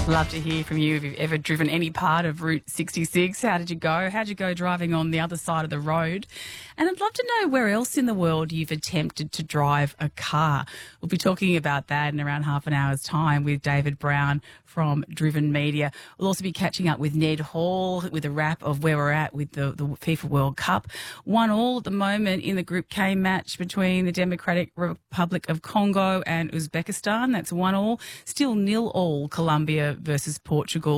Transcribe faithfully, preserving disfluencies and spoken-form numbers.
Love to hear from you if you've ever driven any part of Route sixty-six. How did you go? How'd you go driving on the other side of the road? And I'd love to know where else in the world you've attempted to drive a car. We'll be talking about that in around half an hour's time with David Brown from Driven Media. We'll also be catching up with Ned Hall with a wrap of where we're at with the, the FIFA World Cup. One all at the moment in the Group K match between the Democratic Republic of Congo and Uzbekistan. That's one all. Still nil all, Colombia versus Portugal.